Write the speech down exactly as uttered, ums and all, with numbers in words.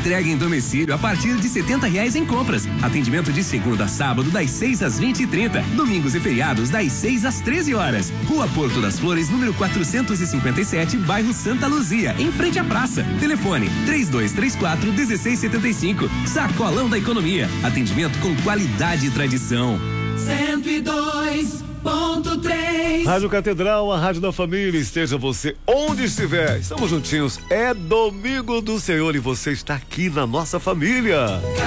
Entrega em domicílio a partir de setenta reais em compras. Atendimento de segunda a sábado das seis às vinte e trinta. Domingos e feriados das seis às treze horas. Rua Porto das Flores, número quatrocentos e cinquenta e sete, bairro Santa Luzia, em frente à praça. Telefone três dois três quatro, um seis sete cinco. Sacolão da Economia. Atendimento com qualidade e tradição. cento e dois ponto três. Rádio Catedral, a rádio da família. Esteja você onde estiver. Estamos juntinhos. É domingo do Senhor e você está aqui na nossa família.